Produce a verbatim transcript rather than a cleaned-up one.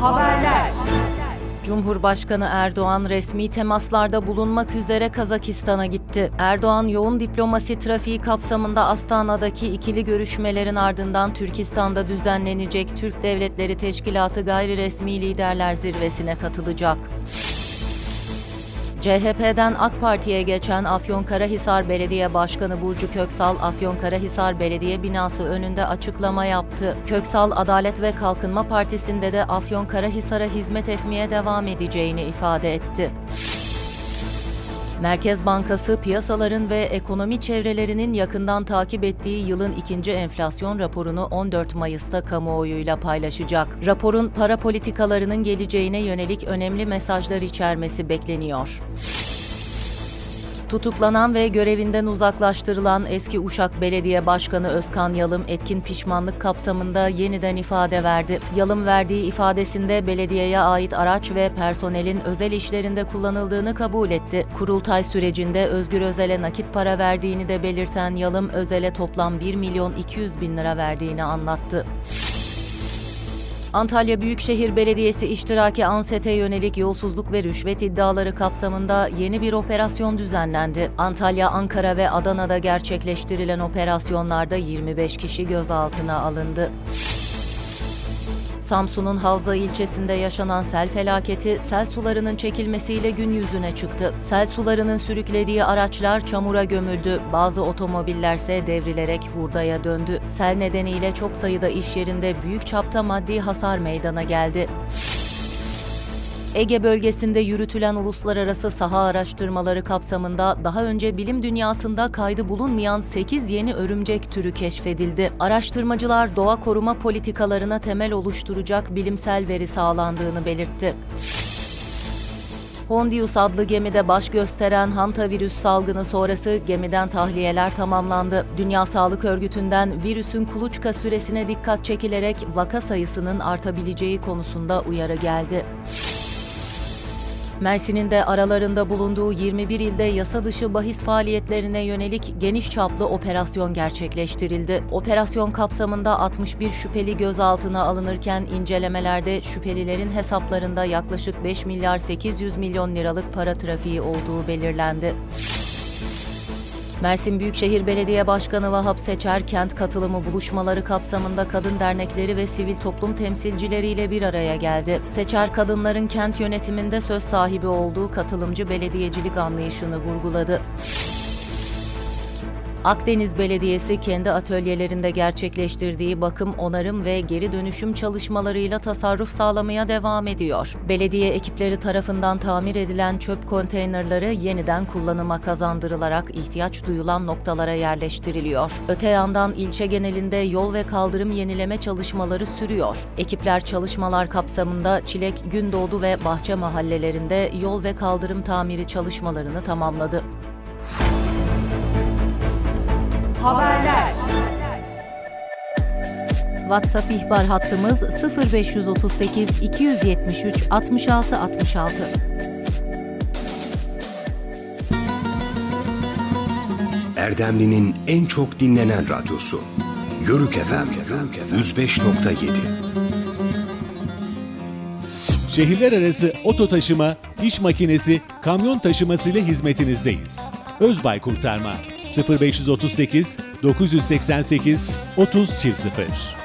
Haberler. Cumhurbaşkanı Erdoğan resmi temaslarda bulunmak üzere Kazakistan'a gitti. Erdoğan yoğun diplomasi trafiği kapsamında Astana'daki ikili görüşmelerin ardından Türkistan'da düzenlenecek Türk Devletleri Teşkilatı Gayri Resmi Liderler Zirvesi'ne katılacak. C H P'den AK Parti'ye geçen Afyonkarahisar Belediye Başkanı Burcu Köksal, Afyonkarahisar Belediye binası önünde açıklama yaptı. Köksal, Adalet ve Kalkınma Partisi'nde de Afyonkarahisar'a hizmet etmeye devam edeceğini ifade etti. Merkez Bankası, piyasaların ve ekonomi çevrelerinin yakından takip ettiği yılın ikinci enflasyon raporunu on dört Mayıs'ta kamuoyuyla paylaşacak. Raporun para politikalarının geleceğine yönelik önemli mesajlar içermesi bekleniyor. Tutuklanan ve görevinden uzaklaştırılan eski Uşak Belediye Başkanı Özkan Yalım, etkin pişmanlık kapsamında yeniden ifade verdi. Yalım verdiği ifadesinde belediyeye ait araç ve personelin özel işlerinde kullanıldığını kabul etti. Kurultay sürecinde Özgür Özel'e nakit para verdiğini de belirten Yalım, Özel'e toplam bir milyon iki yüz bin lira verdiğini anlattı. Antalya Büyükşehir Belediyesi iştiraki ANSET'e yönelik yolsuzluk ve rüşvet iddiaları kapsamında yeni bir operasyon düzenlendi. Antalya, Ankara ve Adana'da gerçekleştirilen operasyonlarda yirmi beş kişi gözaltına alındı. Samsun'un Havza ilçesinde yaşanan sel felaketi, sel sularının çekilmesiyle gün yüzüne çıktı. Sel sularının sürüklediği araçlar çamura gömüldü, bazı otomobillerse devrilerek hurdaya döndü. Sel nedeniyle çok sayıda iş yerinde büyük çapta maddi hasar meydana geldi. Ege bölgesinde yürütülen uluslararası saha araştırmaları kapsamında daha önce bilim dünyasında kaydı bulunmayan sekiz yeni örümcek türü keşfedildi. Araştırmacılar doğa koruma politikalarına temel oluşturacak bilimsel veri sağlandığını belirtti. Hondius adlı gemide baş gösteren hantavirüs salgını sonrası gemiden tahliyeler tamamlandı. Dünya Sağlık Örgütü'nden virüsün kuluçka süresine dikkat çekilerek vaka sayısının artabileceği konusunda uyarı geldi. Mersin'in de aralarında bulunduğu yirmi bir ilde yasa dışı bahis faaliyetlerine yönelik geniş çaplı operasyon gerçekleştirildi. Operasyon kapsamında altmış bir şüpheli gözaltına alınırken incelemelerde şüphelilerin hesaplarında yaklaşık beş milyar sekiz yüz milyon liralık para trafiği olduğu belirlendi. Mersin Büyükşehir Belediye Başkanı Vahap Seçer, kent katılımı buluşmaları kapsamında kadın dernekleri ve sivil toplum temsilcileriyle bir araya geldi. Seçer, kadınların kent yönetiminde söz sahibi olduğu katılımcı belediyecilik anlayışını vurguladı. Akdeniz Belediyesi kendi atölyelerinde gerçekleştirdiği bakım, onarım ve geri dönüşüm çalışmalarıyla tasarruf sağlamaya devam ediyor. Belediye ekipleri tarafından tamir edilen çöp konteynerları yeniden kullanıma kazandırılarak ihtiyaç duyulan noktalara yerleştiriliyor. Öte yandan ilçe genelinde yol ve kaldırım yenileme çalışmaları sürüyor. Ekipler çalışmalar kapsamında Çilek, Gündoğdu ve Bahçe mahallelerinde yol ve kaldırım tamiri çalışmalarını tamamladı. Haberler. WhatsApp ihbar hattımız sıfır beş otuz sekiz iki yüz yetmiş üç altmış altı altmış altı. Erdemli'nin en çok dinlenen radyosu. Yörük F M yüz beş nokta yedi. Şehirler arası oto taşıma, iş makinesi, kamyon taşıması ile hizmetinizdeyiz. Özbay Kurtarma sıfır beş otuz sekiz dokuz seksen sekiz otuz sıfır.